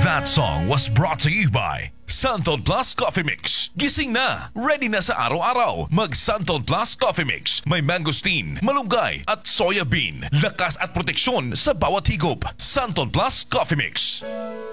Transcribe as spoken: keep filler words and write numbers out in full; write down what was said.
That song was brought to you by Santon Plus Coffee Mix. Gising na, ready na sa araw-araw. Mag Santon Plus Coffee Mix. May mangosteen, malunggay at soya bean. Lakas at proteksyon sa bawat higop. Santon Plus Coffee Mix.